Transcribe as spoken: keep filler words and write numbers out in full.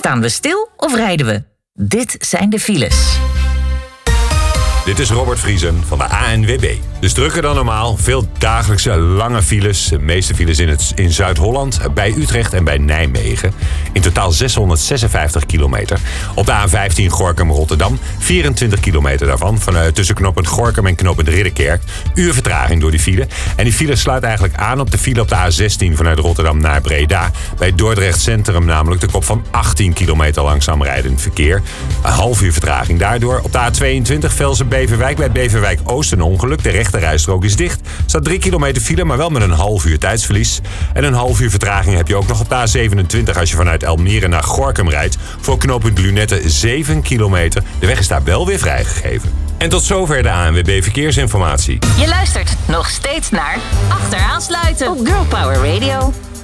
Staan we stil of rijden we? Dit zijn de files. Dit is Robert Vriesen van de A N W B. Dus drukker dan normaal. Veel dagelijkse lange files. De meeste files in, het, in Zuid-Holland, bij Utrecht en bij Nijmegen. In totaal zeshonderdzesenvijftig kilometer. Op de A vijftien Gorinchem-Rotterdam. vierentwintig kilometer daarvan. Van, tussen knooppunt Gorinchem en knooppunt Ridderkerk. Uur vertraging door die file. En die file sluit eigenlijk aan op de file op de A zestien vanuit Rotterdam naar Breda. Bij Dordrecht Centrum namelijk de kop van achttien kilometer langzaam rijdend verkeer. Een half uur vertraging daardoor. Op de A tweeëntwintig Velsen-Beverwijk bij Beverwijk Oost een ongeluk. De rechterrijstrook is dicht. Staat drie kilometer file, maar wel met een half uur tijdsverlies. En een half uur vertraging heb je ook nog op de A zevenentwintig als je vanuit Almere naar Gorinchem rijdt. Voor knooppunt Lunette zeven kilometer. De weg is daar wel weer vrijgegeven. En tot zover de A N W B Verkeersinformatie. Je luistert nog steeds naar Achteraan sluiten op Girl Power Radio.